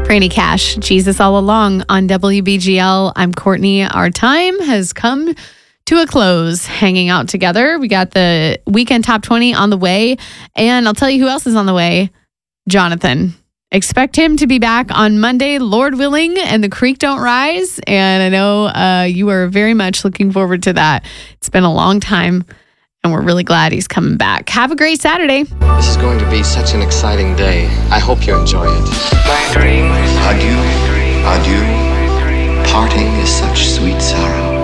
Franny Cash, Jesus All Along on WBGL. I'm Courtney. Our time has come to a close hanging out together. We got the weekend top 20 on the way. And I'll tell you who else is on the way. Jonathan. Expect him to be back on Monday, Lord willing, and the creek don't rise. And I know you are very much looking forward to that. It's been a long time, and we're really glad he's coming back. Have a great Saturday. This is going to be such an exciting day. I hope you enjoy it. Adieu, adieu. Parting is such sweet sorrow.